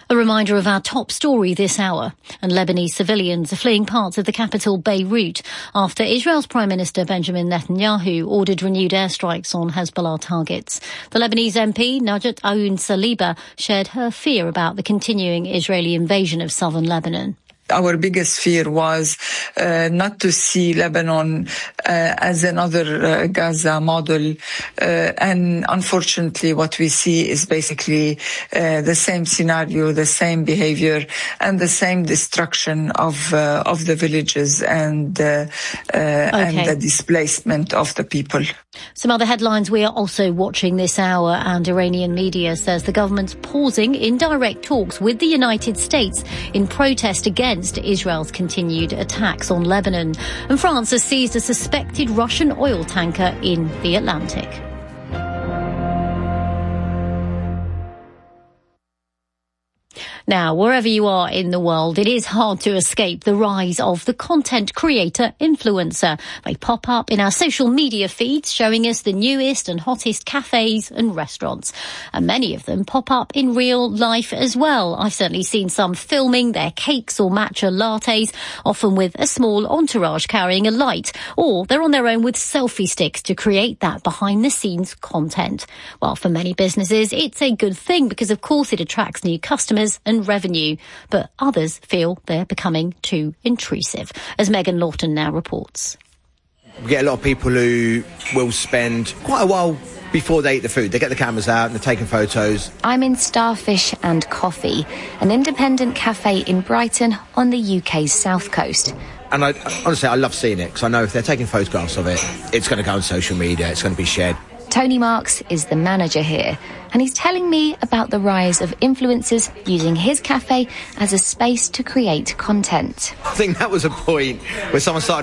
A reminder of our top story this hour. And Lebanese civilians are fleeing parts of the capital Beirut after Israel's Prime Minister Benjamin Netanyahu ordered renewed airstrikes on Hezbollah targets. The Lebanese MP, Najat Aoun Saliba, shared her fear about the continuing Israeli invasion of southern Lebanon. Our biggest fear was not to see Lebanon as another Gaza model. And unfortunately, what we see is basically the same scenario, the same behavior, and the same destruction of the villages and the displacement of the people. Some other headlines we are also watching this hour, and Iranian media says the government's pausing indirect talks with the United States in protest against Israel's continued attacks on Lebanon. And France has seized a suspected Russian oil tanker in the Atlantic. Now, wherever you are in the world, it is hard to escape the rise of the content creator influencer. They pop up in our social media feeds, showing us the newest and hottest cafes and restaurants. And many of them pop up in real life as well. I've certainly seen some filming their cakes or matcha lattes, often with a small entourage carrying a light, or they're on their own with selfie sticks to create that behind-the-scenes content. Well, for many businesses, it's a good thing because, of course, it attracts new customers and revenue, but others feel they're becoming too intrusive, as Megan Lawton now reports. We get a lot of people who will spend quite a while before they eat the food. They get the cameras out and they're taking photos. I'm in Starfish and Coffee, an independent cafe in Brighton on the UK's south coast. And honestly, I love seeing it because I know if they're taking photographs of it, it's going to go on social media, it's going to be shared. Tony Marks is the manager here, and he's telling me about the rise of influencers using his cafe as a space to create content. I think that was a point where someone started